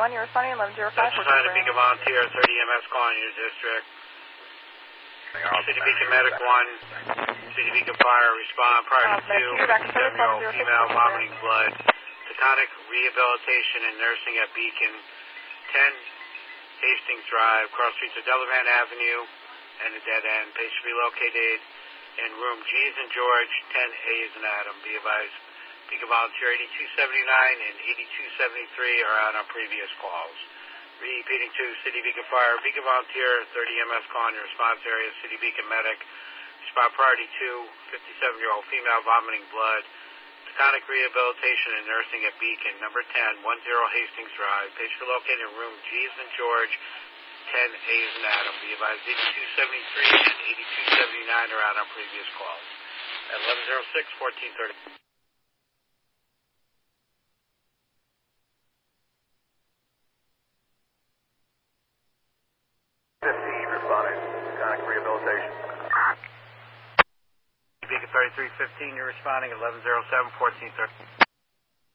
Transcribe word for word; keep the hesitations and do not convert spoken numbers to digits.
one, you're responding eleven oh five. That's assigned to Beacon Volunteer, thirty E M S calling your district. City Beacon Medic one, City Beacon Fire, respond prior to two, fifty-seven-year-old female vomiting blood. Taconic rehabilitation and nursing at Beacon. ten Hastings Drive, cross streets of Delavan Avenue and the dead end. Patient should be located in room G's and George, ten A's and Adam. Be advised, Beacon Volunteer eighty-two seventy-nine and eighty-two seventy-three are on our previous calls. Repeating to City Beacon Fire, Beacon Volunteer, thirty E M S calling your response area, City Beacon Medic. Spot priority two, fifty-seven-year-old female vomiting blood. Taconic rehabilitation and nursing at Beacon, number ten, ten Hastings Drive. Patient located in room G's and George, ten A's and Adam. Be advised, eighty-two seventy-three and eighty-two seventy-nine are on our previous calls. At eleven oh six, fourteen thirty. fifteen, responding. Taconic rehabilitation. Beacon thirty-three fifteen, you're responding, eleven oh seven, fourteen thirty.